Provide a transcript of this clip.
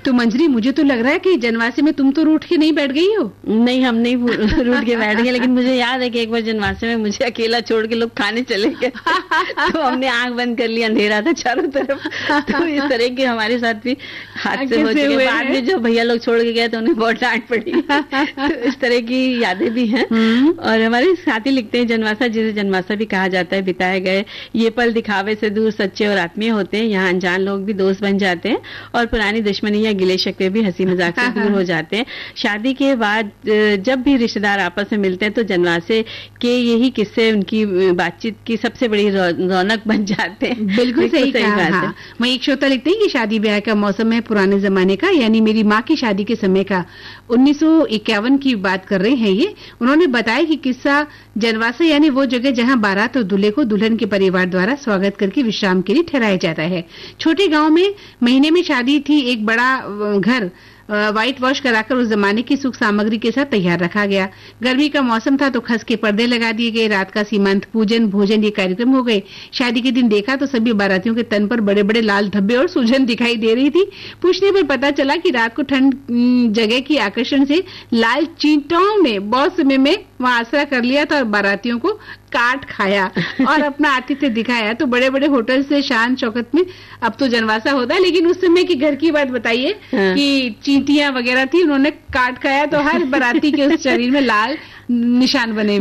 तो मंजरी, मुझे तो लग रहा है कि जनवासे में तुम तो रूठ के नहीं बैठ गई हो। नहीं, हम नहीं रूठ के बैठ गए, लेकिन मुझे याद है कि एक बार जनवासे में मुझे अकेला छोड़ के लोग खाने चले गए तो हमने आंख बंद कर ली, अंधेरा था चारों तरफ। तो इस तरह के हमारे साथ भी हादसे हो चुके। बाद में जो भैया लोग छोड़ के गए तो उन्हें बहुत डांट पड़ी। तो इस तरह की यादें भी हैं। और हमारे साथी लिखते हैं, जनवासा, जिसे जनवासा भी कहा जाता है, बिताए गए ये पल दिखावे से दूर सच्चे और आत्मीय होते हैं। यहाँ अनजान लोग भी दोस्त बन जाते हैं और पुरानी दुश्मनी या गिले शिकवे भी हंसी मजाक से दूर हो जाते हैं। शादी के बाद जब भी रिश्तेदार आपस में मिलते हैं तो जनवासे के यही किस्से उनकी बातचीत की सबसे बड़ी रौनक बन जाते हैं। बिल्कुल सही कहा। हाँ। मैं एक श्रोता लिखते हैं कि शादी ब्याह का मौसम है पुराने जमाने का, यानी मेरी माँ की शादी के समय का, 1951 की बात कर रहे हैं ये। उन्होंने बताया कि किस्सा जनवासा यानी वो जगह जहाँ बारात और दूल्हे को दुल्हन के परिवार द्वारा स्वागत करके विश्राम के लिए ठहराया जाता है। छोटे गांव में महीने में शादी थी। एक बड़ा घर व्हाइट वॉश कराकर उस जमाने की सुख सामग्री के साथ तैयार रखा गया। गर्मी का मौसम था तो खस के पर्दे लगा दिए गए। रात का सीमांत पूजन भोजन ये कार्यक्रम हो गए। शादी के दिन देखा तो सभी बारातियों के तन पर बड़े बड़े लाल धब्बे और सूजन दिखाई दे रही थी। पूछने पर पता चला कि रात को ठंड जगह की आकर्षण से लाल चींटियों ने बहुत समय में वहां आसरा कर लिया था और बारातियों को काट खाया और अपना आतिथ्य दिखाया। तो बड़े बड़े होटल से शान शौकत में अब तो जनवासा होता है, लेकिन उस समय की घर की बात बताइए। हाँ। कि चींटियां वगैरह थी, उन्होंने काट खाया तो हर बाराती के उस शरीर में लाल निशान बने।